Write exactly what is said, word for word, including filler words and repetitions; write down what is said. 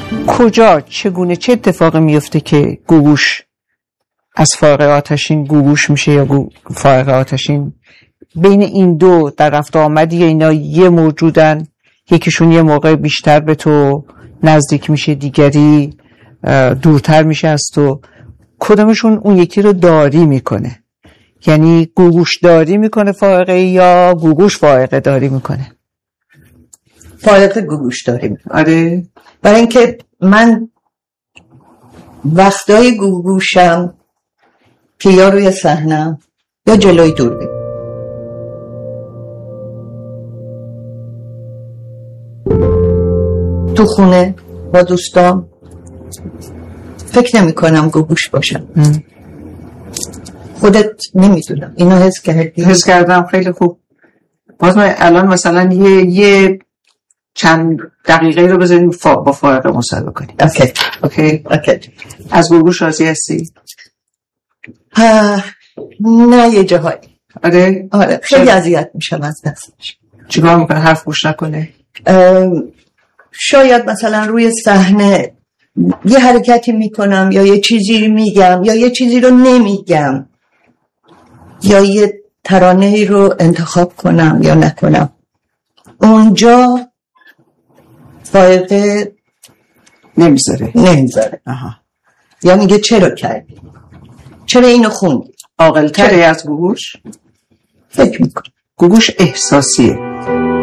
کجا چگونه چه اتفاقی میفته که گوگوش از فائق آتشین گوگوش میشه یا گو... فائق آتشین؟ بین این دو در رفت آمدی اینا یه موجودن، یکیشون یه موقع بیشتر به تو نزدیک میشه، دیگری دورتر میشه از تو، کدومشون اون یکی رو داری میکنه؟ یعنی گوگوش داری میکنه فائقه یا گوگوش فائقه داری میکنه؟ فائقه گوگوش داری میکنه. آره، برای اینکه من وقتای گوگوشم که یا روی صحنم یا جلوی دوربین. تو خونه با دوستان فکر نمی کنم گوگوش باشم. ام. خودت نمیدونم اینو حس کردی؟ حس کردم. خیلی خوب. باز من الان مثلا یه یه چند دقیقه رو بذاریم فا... با فائقه مصاحبه کنیم. اوکی اوکی اوکی. از گوگوش راضی هستی؟ ها... نه یه جاهایی. آره آره خیلی اذیت میشم از دستش. چیکار میکنه؟ حرف گوش نکنه؟ شاید مثلا روی صحنه یه حرکتی میکنم یا یه چیزی میگم یا یه چیزی رو نمیگم یا یه ترانه‌ای رو انتخاب کنم یا نکنم، اونجا فائقه نمیذاره نمیذاره آها. یا میگه چرا کردی؟ چرا اینو خوندی؟ عاقل‌تره از گوگوش؟ فکر میکنم گوگوش احساسیه.